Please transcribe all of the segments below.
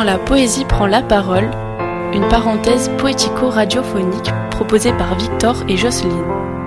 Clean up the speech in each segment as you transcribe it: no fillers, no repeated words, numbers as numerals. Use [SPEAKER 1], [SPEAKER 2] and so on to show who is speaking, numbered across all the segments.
[SPEAKER 1] Quand la poésie prend la parole, une parenthèse poético-radiophonique proposée par Victor et Jocelyne.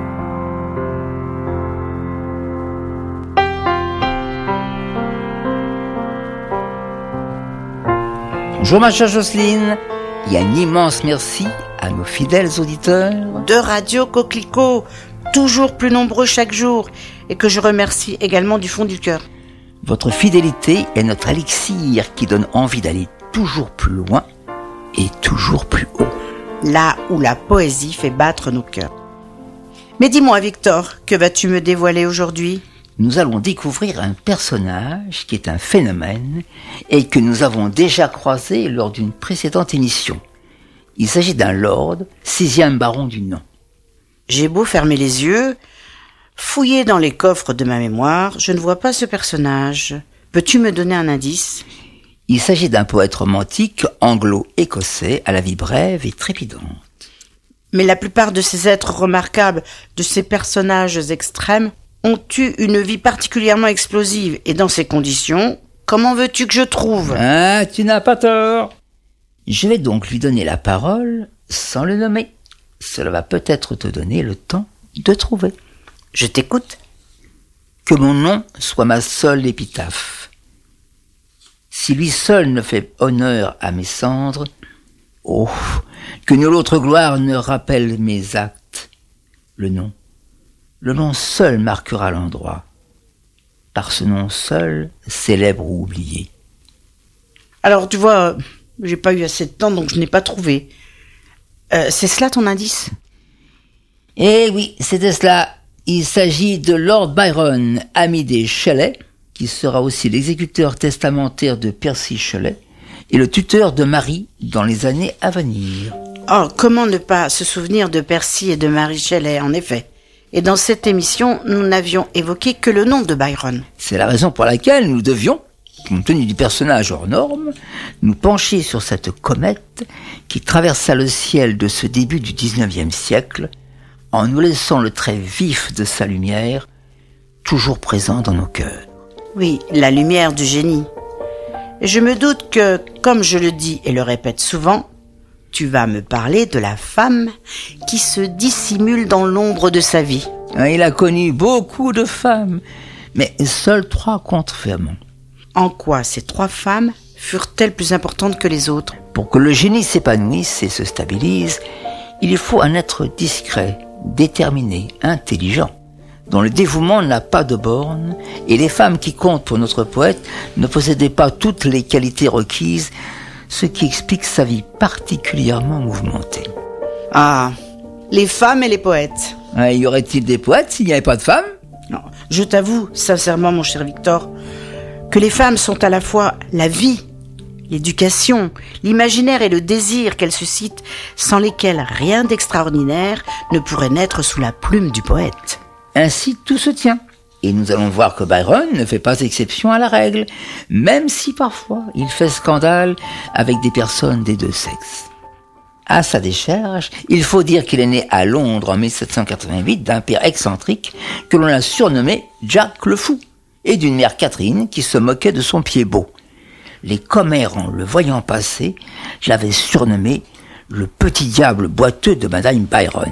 [SPEAKER 2] Bonjour ma chère Jocelyne, et un immense merci à nos fidèles auditeurs
[SPEAKER 3] de Radio Coquelicot, toujours plus nombreux chaque jour, et que je remercie également du fond du cœur.
[SPEAKER 2] Votre fidélité est notre élixir qui donne envie d'aller toujours plus loin et toujours plus haut.
[SPEAKER 3] Là où la poésie fait battre nos cœurs. Mais dis-moi Victor, que vas-tu me dévoiler aujourd'hui ?
[SPEAKER 2] Nous allons découvrir un personnage qui est un phénomène et que nous avons déjà croisé lors d'une précédente émission. Il s'agit d'un lord, 6e baron du nom.
[SPEAKER 3] J'ai beau fermer les yeux, fouiller dans les coffres de ma mémoire, je ne vois pas ce personnage. Peux-tu me donner un indice ?
[SPEAKER 2] Il s'agit d'un poète romantique anglo-écossais à la vie brève et trépidante.
[SPEAKER 3] Mais la plupart de ces êtres remarquables, de ces personnages extrêmes, ont eu une vie particulièrement explosive. Et dans ces conditions, comment veux-tu que je trouve ?
[SPEAKER 2] Ah, tu n'as pas tort. Je vais donc lui donner la parole sans le nommer. Cela va peut-être te donner le temps de trouver.
[SPEAKER 3] Je t'écoute.
[SPEAKER 2] Que mon nom soit ma seule épitaphe. Si lui seul ne fait honneur à mes cendres, oh, que nulle autre gloire ne rappelle mes actes. Le nom seul marquera l'endroit. Par ce nom seul, célèbre ou oublié.
[SPEAKER 3] Alors, tu vois, j'ai pas eu assez de temps, donc je n'ai pas trouvé. C'est cela ton indice ?
[SPEAKER 2] Eh oui, c'était cela. Il s'agit de Lord Byron, ami des Shelley, qui sera aussi l'exécuteur testamentaire de Percy Shelley et le tuteur de Marie dans les années à venir.
[SPEAKER 3] Oh, comment ne pas se souvenir de Percy et de Marie Shelley, en effet. Et dans cette émission, nous n'avions évoqué que le nom de Byron.
[SPEAKER 2] C'est la raison pour laquelle nous devions, compte tenu du personnage hors norme, nous pencher sur cette comète qui traversa le ciel de ce début du 19e siècle, en nous laissant le trait vif de sa lumière, toujours présent dans nos cœurs.
[SPEAKER 3] Oui, la lumière du génie. Et je me doute que, comme je le dis et le répète souvent, tu vas me parler de la femme qui se dissimule dans l'ombre de sa vie.
[SPEAKER 2] Il a connu beaucoup de femmes, mais seules 3 comptent vraiment.
[SPEAKER 3] En quoi ces 3 femmes furent-elles plus importantes que les autres ?
[SPEAKER 2] Pour que le génie s'épanouisse et se stabilise, il faut un être discret, déterminé, intelligent, dont le dévouement n'a pas de bornes, et les femmes qui comptent pour notre poète ne possédaient pas toutes les qualités requises, ce qui explique sa vie particulièrement mouvementée.
[SPEAKER 3] Ah, les femmes et les poètes.
[SPEAKER 2] Y aurait-il des poètes s'il n'y avait pas de femmes ?
[SPEAKER 3] Non, je t'avoue, sincèrement, mon cher Victor, que les femmes sont à la fois la vie, l'éducation, l'imaginaire et le désir qu'elles suscitent, sans lesquels rien d'extraordinaire ne pourrait naître sous la plume du poète.
[SPEAKER 2] Ainsi, tout se tient. Et nous allons voir que Byron ne fait pas exception à la règle, même si parfois il fait scandale avec des personnes des 2 sexes. À sa décharge, il faut dire qu'il est né à Londres en 1788 d'un père excentrique que l'on a surnommé Jack le Fou, et d'une mère Catherine qui se moquait de son pied beau. Les commères, en le voyant passer, l'avaient surnommé le petit diable boiteux de Madame Byron.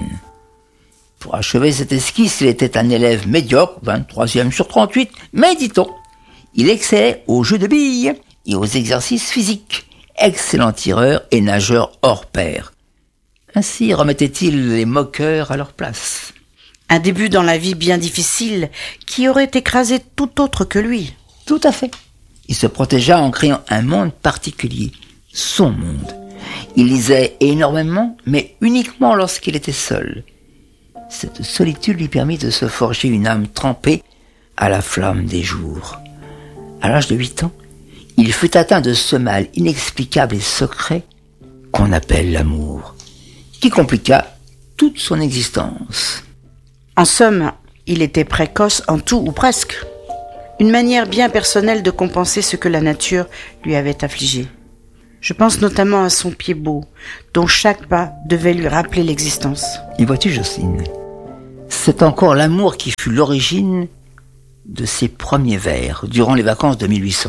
[SPEAKER 2] Pour achever cette esquisse, il était un élève médiocre, 23e sur 38, mais dit-on, il excellait aux jeux de billes et aux exercices physiques, excellent tireur et nageur hors pair. Ainsi remettait-il les moqueurs à leur place.
[SPEAKER 3] Un début dans la vie bien difficile qui aurait écrasé tout autre que lui.
[SPEAKER 2] Tout à fait. Il se protégea en créant un monde particulier, son monde. Il lisait énormément, mais uniquement lorsqu'il était seul. Cette solitude lui permit de se forger une âme trempée à la flamme des jours. À l'âge de 8 ans, il fut atteint de ce mal inexplicable et secret qu'on appelle l'amour, qui compliqua toute son existence.
[SPEAKER 3] En somme, il était précoce en tout ou presque. Une manière bien personnelle de compenser ce que la nature lui avait affligé. Je pense notamment à son pied beau, dont chaque pas devait lui rappeler l'existence.
[SPEAKER 2] Et vois-tu, Jocelyne, c'est encore l'amour qui fut l'origine de ses premiers vers durant les vacances de 1800.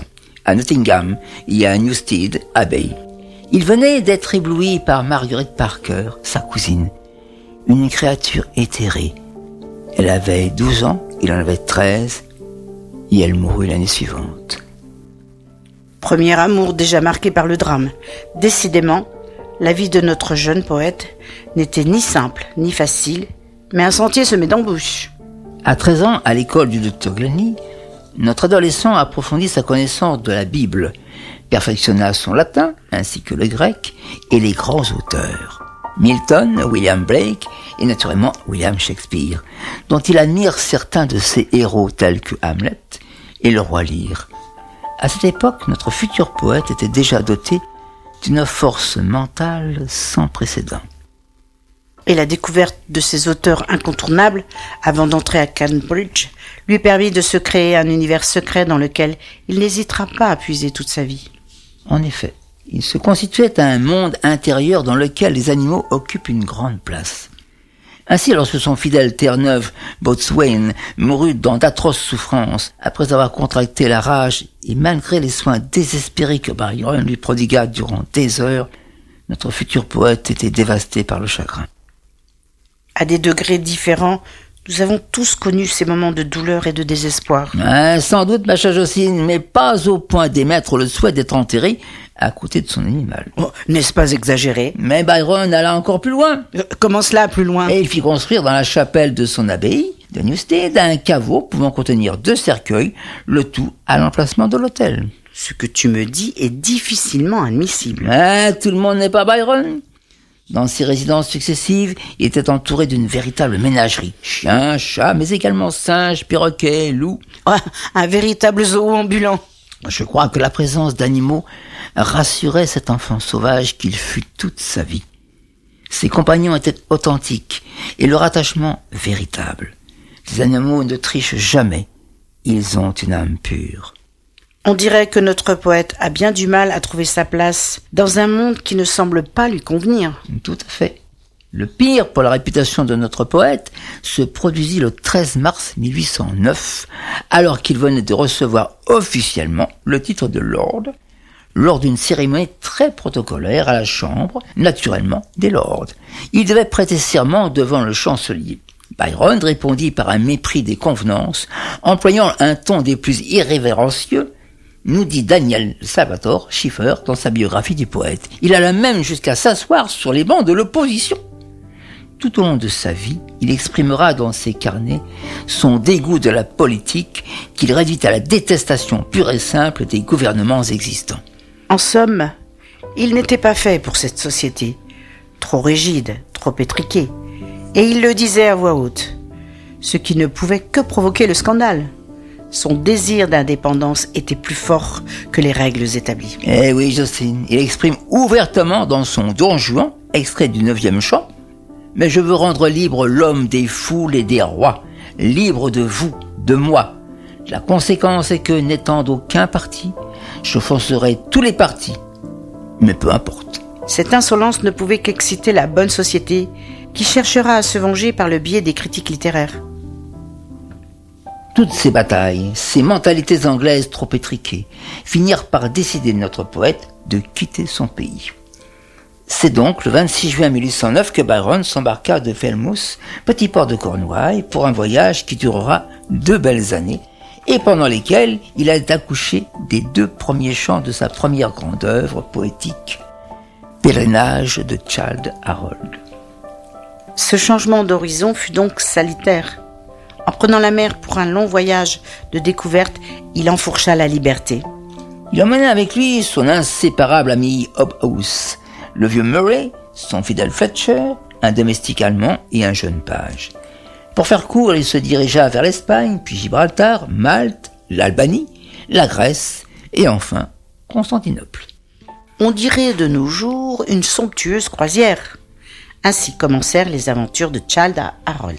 [SPEAKER 2] à Nottingham et à Newstead Abbey. Il venait d'être ébloui par Margaret Parker, sa cousine, une créature éthérée. Elle avait 12 ans, il en avait 13, et elle mourut l'année suivante.
[SPEAKER 3] Premier amour déjà marqué par le drame. Décidément, la vie de notre jeune poète n'était ni simple, ni facile, mais un sentier semé d'embûches.
[SPEAKER 2] À 13 ans, à l'école du Dr Glennie, notre adolescent approfondit sa connaissance de la Bible, perfectionna son latin, ainsi que le grec, et les grands auteurs. Milton, William Blake et naturellement William Shakespeare, dont il admire certains de ses héros tels que Hamlet et le roi Lear. À cette époque, notre futur poète était déjà doté d'une force mentale sans précédent.
[SPEAKER 3] Et la découverte de ces auteurs incontournables, avant d'entrer à Cambridge, lui permit de se créer un univers secret dans lequel il n'hésitera pas à puiser toute sa vie.
[SPEAKER 2] En effet, il se constituait un monde intérieur dans lequel les animaux occupent une grande place. Ainsi, lorsque son fidèle Terre-Neuve, Boatswain, mourut dans d'atroces souffrances, après avoir contracté la rage, et malgré les soins désespérés que Byron lui prodigua durant des heures, notre futur poète était dévasté par le chagrin.
[SPEAKER 3] À des degrés différents, nous avons tous connu ces moments de douleur et de désespoir.
[SPEAKER 2] Sans doute, ma chère Jocelyne, mais pas au point d'émettre le souhait d'être enterré à côté de son animal.
[SPEAKER 3] Oh, n'est-ce pas exagéré?
[SPEAKER 2] Mais Byron alla encore plus loin.
[SPEAKER 3] Comment cela, plus loin?
[SPEAKER 2] Et il fit construire dans la chapelle de son abbaye de Newstead un caveau pouvant contenir 2 cercueils, le tout à l'emplacement de l'autel.
[SPEAKER 3] Ce que tu me dis est difficilement admissible.
[SPEAKER 2] Tout le monde n'est pas Byron. Dans ses résidences successives, il était entouré d'une véritable ménagerie. Chiens, chats, mais également singes, perroquets, loups.
[SPEAKER 3] Oh, un véritable zoo ambulant.
[SPEAKER 2] Je crois que la présence d'animaux rassurait cet enfant sauvage qu'il fut toute sa vie. Ses compagnons étaient authentiques et leur attachement véritable. Les animaux ne trichent jamais. Ils ont une âme pure.
[SPEAKER 3] On dirait que notre poète a bien du mal à trouver sa place dans un monde qui ne semble pas lui convenir.
[SPEAKER 2] Tout à fait. Le pire pour la réputation de notre poète se produisit le 13 mars 1809, alors qu'il venait de recevoir officiellement le titre de Lord, lors d'une cérémonie très protocolaire à la Chambre, naturellement, des Lords. Il devait prêter serment devant le chancelier. Byron répondit par un mépris des convenances, employant un ton des plus irrévérencieux, nous dit Daniel Salvatore Schiffer dans sa biographie du poète. Il alla même jusqu'à s'asseoir sur les bancs de l'opposition. Tout au long de sa vie, il exprimera dans ses carnets son dégoût de la politique qu'il réduit à la détestation pure et simple des gouvernements existants.
[SPEAKER 3] En somme, il n'était pas fait pour cette société, trop rigide, trop étriquée, et il le disait à voix haute, ce qui ne pouvait que provoquer le scandale. Son désir d'indépendance était plus fort que les règles établies.
[SPEAKER 2] Eh oui, Jocelyne, il exprime ouvertement dans son Don Juan, extrait du 9e chant, « Mais je veux rendre libre l'homme des foules et des rois, libre de vous, de moi. La conséquence est que, n'étant d'aucun parti, je forcerai tous les partis, mais peu importe. »
[SPEAKER 3] Cette insolence ne pouvait qu'exciter la bonne société qui cherchera à se venger par le biais des critiques littéraires.
[SPEAKER 2] Toutes ces batailles, ces mentalités anglaises trop étriquées, finirent par décider notre poète de quitter son pays. C'est donc le 26 juin 1809 que Byron s'embarqua de Falmouth, petit port de Cornouailles, pour un voyage qui durera 2 belles années, et pendant lesquelles il a accouché des 2 premiers chants de sa première grande œuvre poétique, Pèlerinage de Childe Harold.
[SPEAKER 3] Ce changement d'horizon fut donc salutaire. En prenant la mer pour un long voyage de découverte, il enfourcha la liberté.
[SPEAKER 2] Il emmena avec lui son inséparable ami Hobhouse, le vieux Murray, son fidèle Fletcher, un domestique allemand et un jeune page. Pour faire court, il se dirigea vers l'Espagne, puis Gibraltar, Malte, l'Albanie, la Grèce et enfin Constantinople.
[SPEAKER 3] On dirait de nos jours une somptueuse croisière. Ainsi commencèrent les aventures de Childe Harold.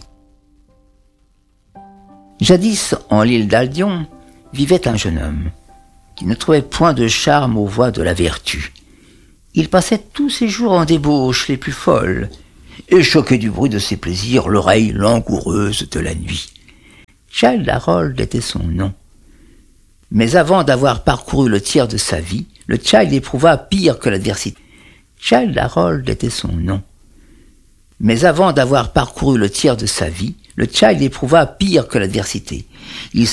[SPEAKER 2] Jadis, en l'île d'Aldion, vivait un jeune homme qui ne trouvait point de charme aux voies de la vertu. Il passait tous ses jours en débauches les plus folles et choquait du bruit de ses plaisirs l'oreille langoureuse de la nuit. Childe Harold était son nom. Mais avant d'avoir parcouru le tiers de sa vie, le Child éprouva pire que l'adversité. Child Harold était son nom. Mais avant d'avoir parcouru le tiers de sa vie, le Child éprouva pire que l'adversité. Il